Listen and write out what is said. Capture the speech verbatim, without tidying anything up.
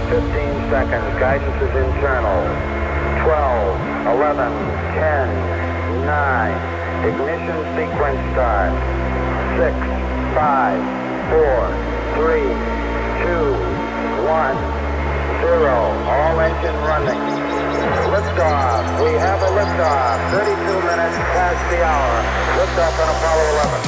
fifteen seconds. Guidance is internal. twelve, eleven, ten, nine. Ignition sequence start. six, five, four, three, two, one, zero. All engine running. Liftoff. We have a liftoff. thirty-two minutes past the hour. Liftoff on Apollo eleven.